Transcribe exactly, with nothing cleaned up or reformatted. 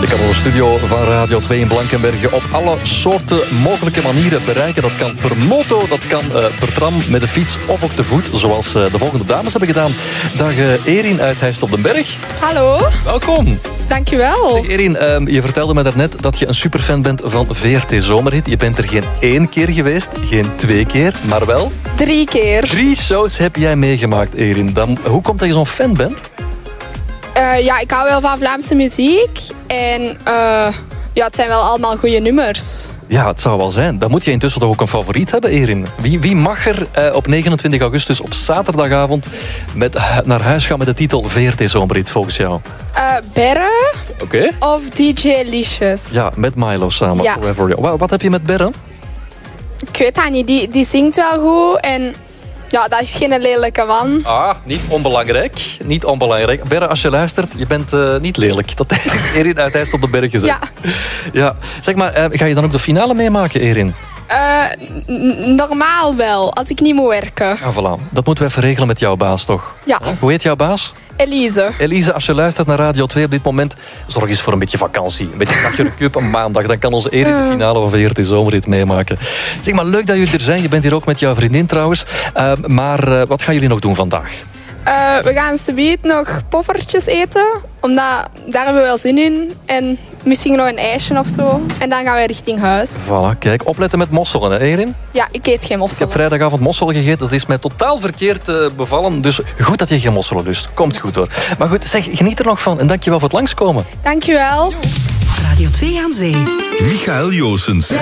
Je kan onze studio van Radio twee in Blankenberge op alle soorten mogelijke manieren bereiken. Dat kan per moto, dat kan uh, per tram, met de fiets of ook te voet. Zoals uh, de volgende dames hebben gedaan. Dag uh, Erin uit Heist op den Berg. Hallo. Welkom. Dankjewel. Zeg Erin, uh, je vertelde me daarnet dat je een superfan bent van V R T Zomerhit. Je bent er geen één keer geweest, geen twee keer, maar wel... Drie keer. Drie shows heb jij meegemaakt, Erin. Dan, hoe komt dat je zo'n fan bent? Uh, ja, ik hou wel van Vlaamse muziek. En uh, ja, het zijn wel allemaal goede nummers. Ja, het zou wel zijn. Dan moet je intussen toch ook een favoriet hebben, Erin. Wie, wie mag er uh, op negenentwintig augustus op zaterdagavond met, uh, naar huis gaan met de titel V R T Zomerhit volgens jou? Uh, Berre. Oké. Okay. Of D J Licious. Ja, met Milo samen. Ja. Forever. Wat, wat heb je met Berre? Ik weet dat niet. Die, die zingt wel goed en... Ja, dat is geen lelijke man. Ah, niet onbelangrijk. Niet onbelangrijk. Berre, als je luistert, je bent uh, niet lelijk. Dat heeft Erin uit Heist op den Berg gezegd. Ja. Ja. Zeg maar, uh, ga je dan ook de finale meemaken, Erin? Uh, n- normaal wel, als ik niet moet werken. Ja, voilà. Dat moeten we even regelen met jouw baas, toch? Ja. Hoe heet jouw baas? Elise. Elise, als je luistert naar Radio twee op dit moment, zorg eens voor een beetje vakantie. Een beetje nachtje de cup een maandag. Dan kan onze Erin de finale van V R T Zomerhit meemaken. Zeg maar, leuk dat jullie er zijn. Je bent hier ook met jouw vriendin trouwens. Uh, maar uh, wat gaan jullie nog doen vandaag? Uh, we gaan subiet nog poffertjes eten. Omdat daar hebben we wel zin in. En misschien nog een ijsje of zo. En dan gaan we richting huis. Voilà, kijk. Opletten met mosselen, hè, Erin? Ja, ik eet geen mosselen. Ik heb vrijdagavond mosselen gegeten. Dat is mij totaal verkeerd uh, bevallen. Dus goed dat je geen mosselen lust. Komt goed hoor. Maar goed, zeg, geniet er nog van. En dankjewel voor het langskomen. Dankjewel. Radio twee aan Zee. Michael Joosens.